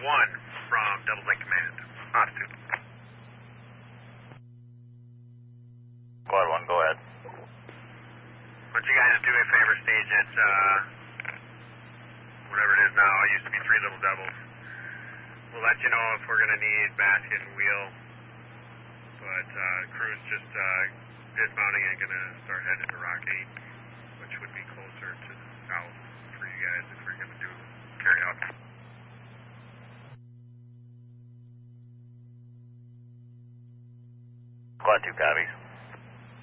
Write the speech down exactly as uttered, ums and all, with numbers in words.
one from Double Lake Command. Altitude. Quad one, go ahead. Why don't you guys do me a favor, stage at, uh, whatever it is now. It used to be three little doubles. We'll let you know if we're going to need basket and wheel. But uh, crew's just uh, dismounting and going to start heading to Rock eight, which would be closer to the south for you guys if we're going to do carry out. Quad two copies.